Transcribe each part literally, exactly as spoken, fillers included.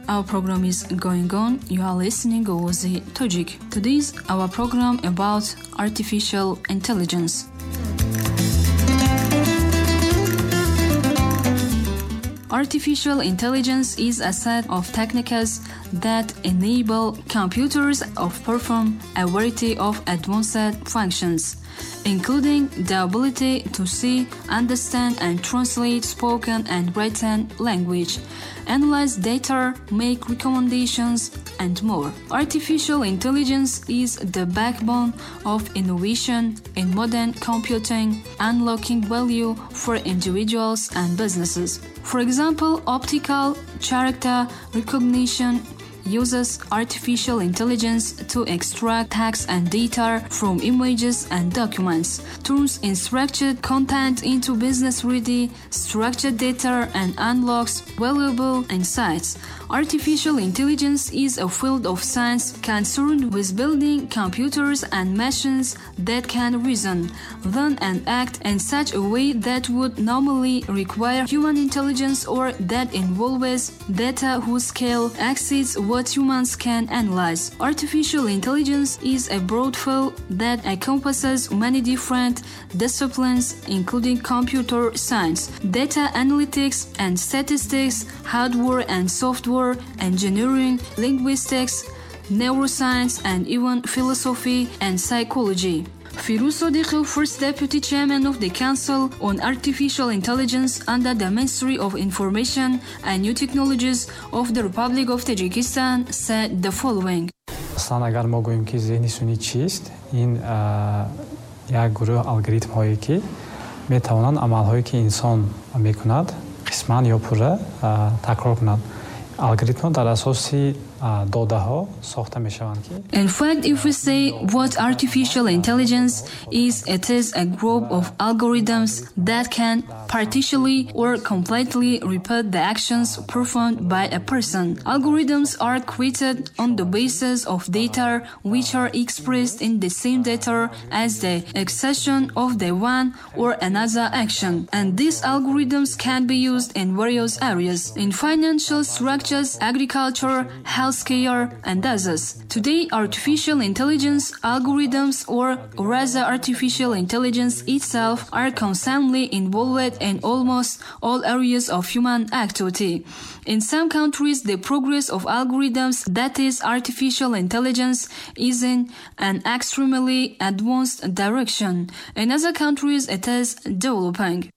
Our program is going on. You are listening Ozi Tajik. Today's our program about artificial intelligence. Artificial intelligence is a set of techniques that enable computers to perform a variety of advanced functions, including the ability to see, understand, and translate spoken and written language, analyze data, make recommendations, and more. Artificial intelligence is the backbone of innovation in modern computing, unlocking value for individuals and businesses. For example, optical character recognition uses artificial intelligence to extract text and data from images and documents, turns unstructured content into business-ready, structured data, and unlocks valuable insights. Artificial intelligence is a field of science concerned with building computers and machines that can reason, learn, and act in such a way that would normally require human intelligence or that involves data whose scale exceeds what humans can analyze. Artificial intelligence is a broad field that encompasses many different disciplines, including computer science, data analytics and statistics, hardware and software, engineering, linguistics, neuroscience, and even philosophy and psychology. Firuz Sadiqi, first Deputy Chairman of the Council on Artificial Intelligence under the Ministry of Information and New Technologies of the Republic of Tajikistan, said the following. اصلا اگر ما گوییم که ذهن سونی چیست، این یک گروه الگوریتم هایی که میتوانند عمل هایی که انسان میکند قسما یا پوره تکرار کنند. الگوریتم در اساس داده ها ساخته میشوند. In fact, if we say what artificial intelligence is, it is a group of algorithms that can partially or completely repeat the actions performed by a person. Algorithms are created on the basis of data which are expressed in the same data as the execution of the one or another action. And these algorithms can be used in various areas, in financial structures, agriculture, healthcare, and others. Today, artificial intelligence algorithms, or rather artificial intelligence itself, are constantly involved in almost all areas of human activity. In some countries, the progress of algorithms, that is artificial intelligence, is in an extremely advanced direction. In other countries, it is developing.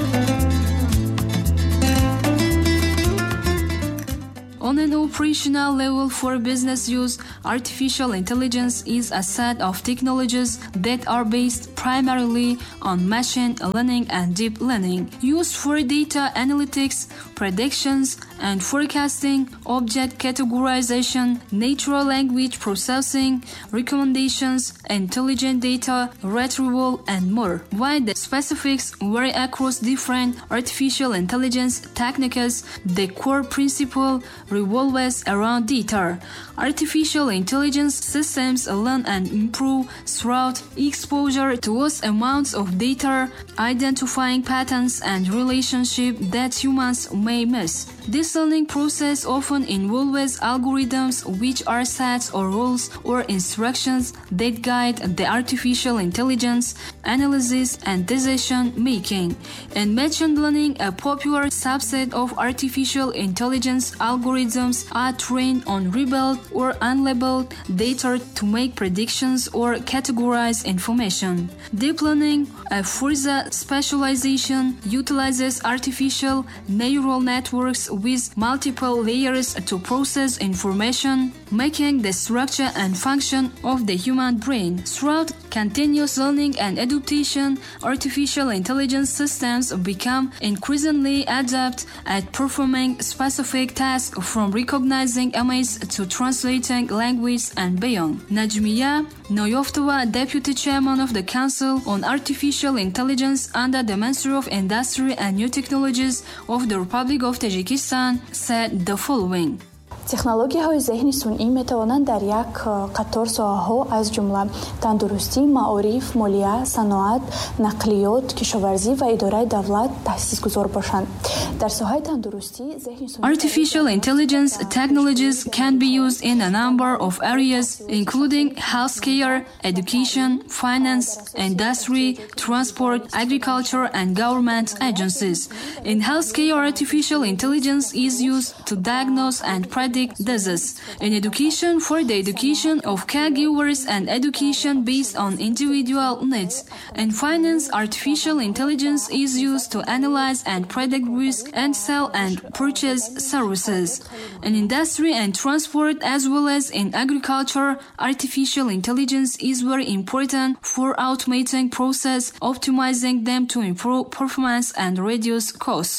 On an operational level for business use, artificial intelligence is a set of technologies that are based primarily on machine learning and deep learning, used for data analytics, predictions, and forecasting, object categorization, natural language processing, recommendations, intelligent data retrieval, and more. While the specifics vary across different artificial intelligence techniques, the core principle revolves around data. Artificial intelligence systems learn and improve throughout exposure to vast amounts of data, identifying patterns and relationships that humans may miss. This learning process often involves algorithms, which are sets or rules or instructions that guide the artificial intelligence analysis and decision making. In machine learning, a popular subset of artificial intelligence algorithms are trained on labeled or unlabeled data to make predictions or categorize information. Deep learning, a further specialization, utilizes artificial neural networks with multiple layers to process information, making the structure and function of the human brain. Throughout continuous learning and adaptation, artificial intelligence systems become increasingly adept at performing specific tasks, from recognizing images to translating language and beyond. Najmiya Noyoftova, Deputy Chairman of the Council on Artificial Intelligence under the Ministry of Industry and New Technologies of the Republic of Tajikistan, said the following. технологияҳои зеҳни сунъӣ метавонанд дар як қатор соҳаҳо аз ҷумла тандурустӣ, маориф, молия, саноат, нақлиёт, кишоварзӣ ва идораи давлат таъсисгузор бошанд. Дар соҳаи тандурустӣ зеҳни сунъӣ Artificial intelligence technologies can be used in a number of areas including healthcare, education, finance, industry, transport, agriculture and government agencies. In healthcare, artificial intelligence is used to diagnose and predict disease. In education, for the education of caregivers and education based on individual needs. In finance, artificial intelligence is used to analyze and predict risk and sell and purchase services. In industry and transport as well as in agriculture, artificial intelligence is very important for automating process, optimizing them to improve performance and reduce costs.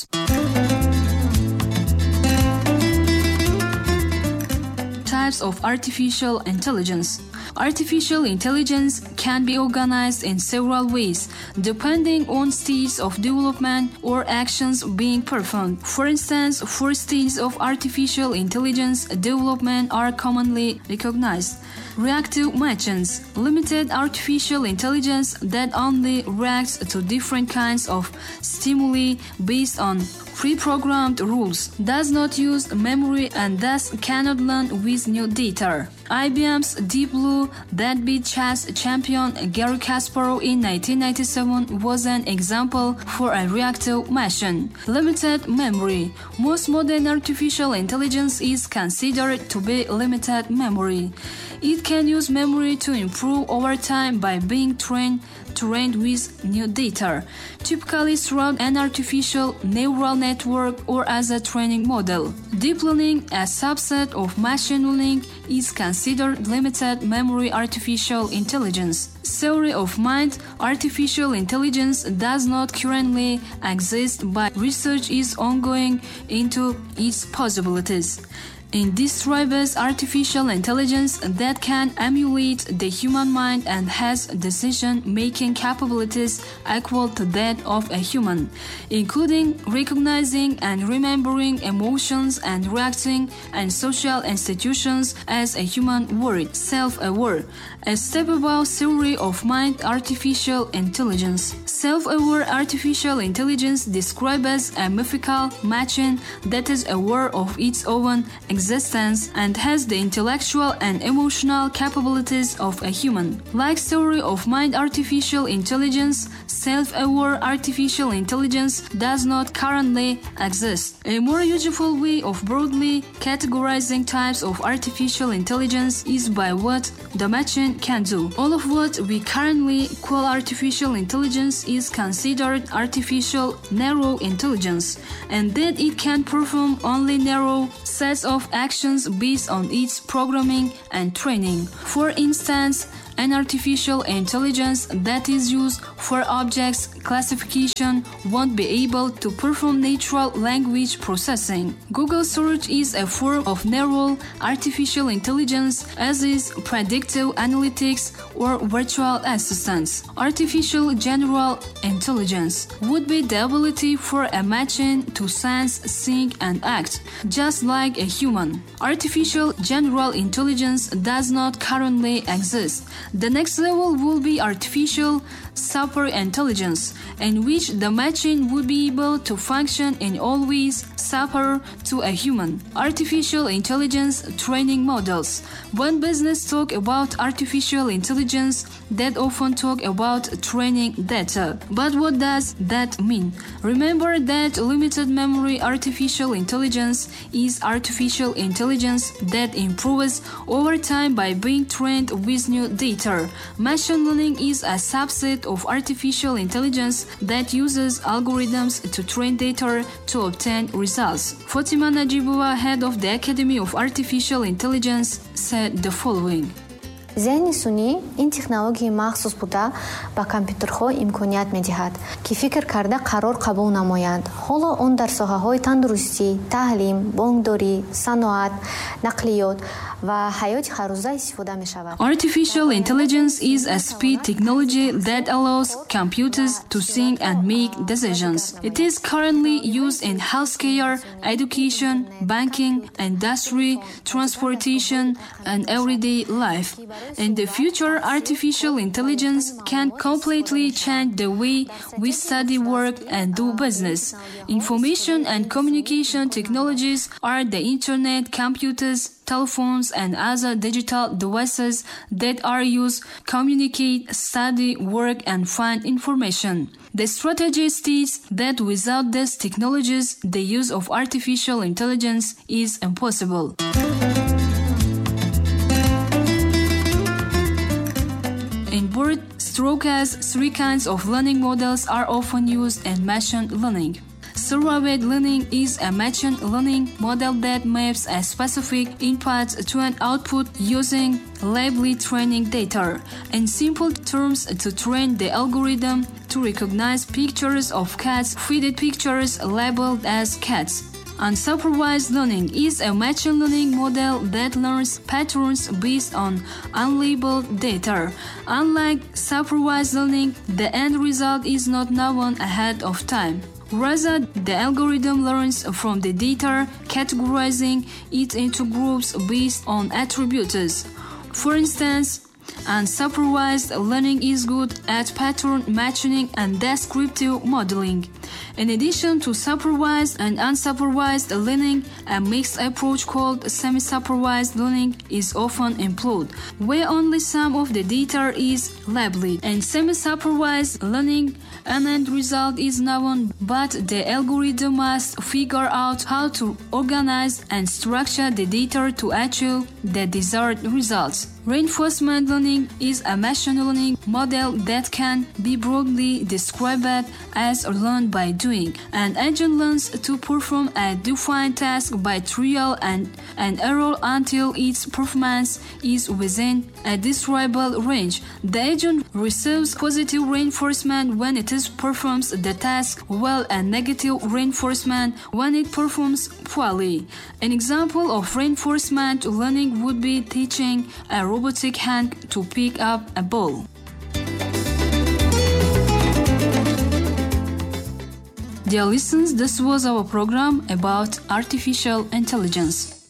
Types of artificial intelligence. Artificial intelligence can be organized in several ways, depending on stages of development or actions being performed. For instance, four stages of artificial intelligence development are commonly recognized. Reactive machines, limited artificial intelligence that only reacts to different kinds of stimuli based on pre-programmed rules, does not use memory and thus cannot learn with new data. I B M's Deep Blue that beat chess champion Garry Kasparov in nineteen ninety-seven was an example for a reactive machine. Limited memory. Most modern artificial intelligence is considered to be limited memory. It can use memory to improve over time by being trained trained with new data, typically through an artificial neural network or as a training model. Deep learning, a subset of machine learning, is considered limited memory artificial intelligence. Theory of mind, artificial intelligence does not currently exist, but research is ongoing into its possibilities. In this describes artificial intelligence that can emulate the human mind and has decision-making capabilities equal to that of a human, including recognizing and remembering emotions and reacting in social institutions as a human world, self-aware. A step above theory of mind artificial intelligence. Self-aware artificial intelligence describes a mythical machine that is aware of its own existence and has the intellectual and emotional capabilities of a human. Like theory of mind artificial intelligence, self-aware artificial intelligence does not currently exist. A more useful way of broadly categorizing types of artificial intelligence is by what the machine can do. All of what we currently call artificial intelligence is considered artificial narrow intelligence, and that it can perform only narrow sets of actions based on its programming and training. For instance, an artificial intelligence that is used for objects classification won't be able to perform natural language processing. Google search is a form of narrow artificial intelligence, as is predictive analytics or virtual assistants. Artificial general intelligence would be the ability for a machine to sense, think, and act, just like a human. Artificial general intelligence does not currently exist. The next level will be artificial super intelligence, in which the machine would be able to function in all ways superior to a human. Artificial intelligence training models. When business talk about artificial intelligence, they often talk about training data. But what does that mean? Remember that limited memory artificial intelligence is artificial intelligence that improves over time by being trained with new data. Machine learning is a subset of artificial intelligence that uses algorithms to train data to obtain results. Fatima Najibova, head of the Academy of Artificial Intelligence, said the following. зеҳни сунъӣ ин технологияи махсус буда ба компютерҳо имконият медиҳад, ки фикр карда қарор қабул намоянд. ҳоло он дар соҳаҳои тандурустӣ, таълим, бонкдорӣ, саноат, нақлиёт ва ҳаёти ҳаррӯза истифода мешавад. Artificial intelligence is a speed technology that allows computers to think and make decisions. It is currently used in healthcare, education, banking, industry, transportation, and everyday life. In the future, artificial intelligence can completely change the way we study, work, and do business. Information and communication technologies are the internet, computers, telephones, and other digital devices that are used to communicate, study, work, and find information. The strategy states that without these technologies, the use of artificial intelligence is impossible. In broad strokes, three kinds of learning models are often used in machine learning. Surveyed learning is a machine learning model that maps a specific input to an output using labeled training data. In simple terms, to train the algorithm to recognize pictures of cats, feeded pictures labeled as cats. Unsupervised learning is a machine learning model that learns patterns based on unlabeled data. Unlike supervised learning, the end result is not known ahead of time. Rather, the algorithm learns from the data, categorizing it into groups based on attributes. For instance, unsupervised learning is good at pattern matching and descriptive modeling. In addition to supervised and unsupervised learning, a mixed approach called semi-supervised learning is often employed, where only some of the data is labeled. In semi-supervised learning, an end result is known, but the algorithm must figure out how to organize and structure the data to achieve the desired results. Reinforcement learning is a machine learning model that can be broadly described as learned by doing. An agent learns to perform a defined task by trial and, and error until its performance is within a desirable range. The agent receives positive reinforcement when it is performs the task well and negative reinforcement when it performs poorly. An example of reinforcement learning would be teaching a robotic hand to pick up a ball. Dear listeners, this was our program about artificial intelligence.